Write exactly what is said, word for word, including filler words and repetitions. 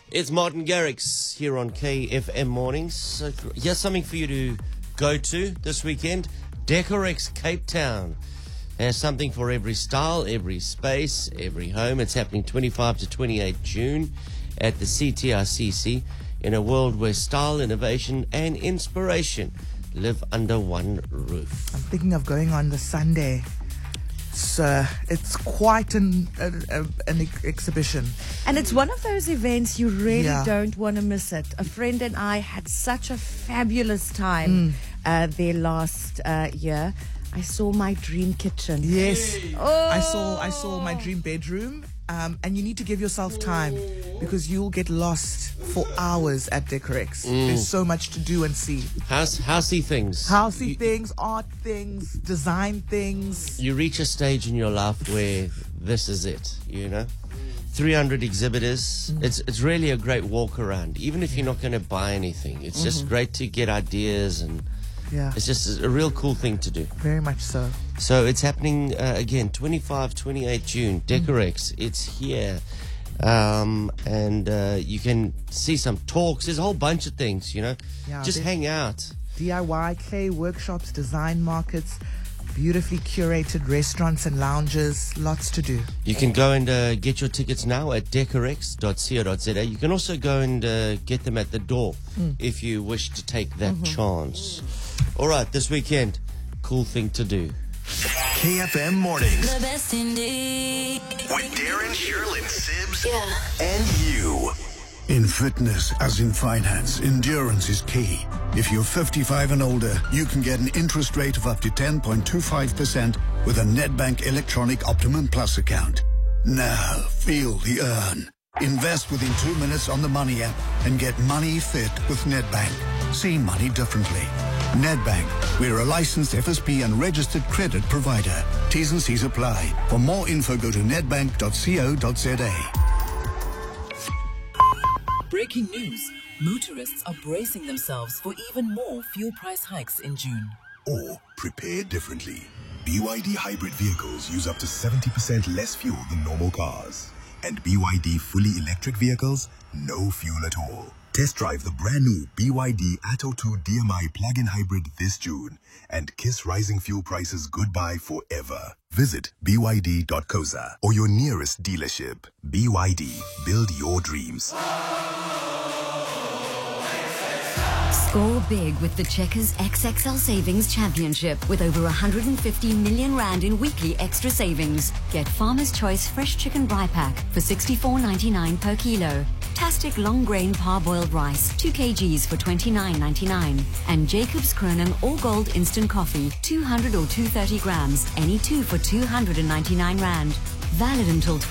It's Martin Garrix here on K F M Mornings. So here's something for you to go to this weekend. Decorex Cape Town has something for every style, every space, every home. It's happening twenty-five to twenty-eight June at the C T R C C in a world where style, innovation and inspiration live under one roof. I'm thinking of going on the Sunday. So it's quite an a, a, an ex- exhibition. And it's one of those events you really Yeah. don't want to miss it. A friend and I had such a fabulous time Mm. uh, there last uh, year. I saw my dream kitchen. Yes, Oh. I saw I saw my dream bedroom. Um, and you need to give yourself time because you'll get lost for hours at Decorex. There's so much to do and see. House, housey things. Housey You- things, art things, design things. You reach a stage in your life where this is it, you know? three hundred exhibitors. Mm. It's it's really a great walk around. Even if you're not going to buy anything, it's just Mm-hmm. great to get ideas, and Yeah, it's just a real cool thing to do. very much so. So it's happening uh, again, twenty-five, twenty-eight June, Decorex. It's here. Um, and uh, you can see some talks. There's a whole bunch of things, you know? Yeah, just there's- hang out. D I Y, clay workshops, design markets, beautifully curated restaurants and lounges. Lots to do. You can go and uh, get your tickets now at decorex dot co dot za. You can also go and uh, get them at the door if you wish to take that chance. All right, this weekend, cool thing to do. K F M Mornings The best indeed. with Darren, Sherlyn, Sibs, Yeah. and you. In fitness, as in finance, endurance is key. If you're fifty-five and older, you can get an interest rate of up to ten point two five percent with a Nedbank Electronic Optimum Plus account. Now, feel the earn. Invest within two minutes on the Money app and get money fit with Nedbank. See money differently. Nedbank, we're a licensed F S P and registered credit provider. T's and C's apply. For more info, go to nedbank dot co dot za. Breaking news. Motorists are bracing themselves for even more fuel price hikes in June. Or prepare differently. B Y D hybrid vehicles use up to seventy percent less fuel than normal cars. And B Y D fully electric vehicles, no fuel at all. Test drive the brand new B Y D Atto two D M I plug-in hybrid this June and kiss rising fuel prices goodbye forever. Visit b y d dot co dot za or your nearest dealership. B Y D, build your dreams. Score big with the Checkers X X L Savings Championship with over one hundred fifty million rand in weekly extra savings. Get Farmer's Choice Fresh Chicken Bri Pack for sixty-four ninety-nine per kilo. Tastic Long Grain Parboiled Rice, two kilograms for twenty-nine ninety-nine. And Jacob's Cronin All Gold Instant Coffee, two hundred or two hundred thirty grams, any two for two hundred ninety-nine rand. Valid until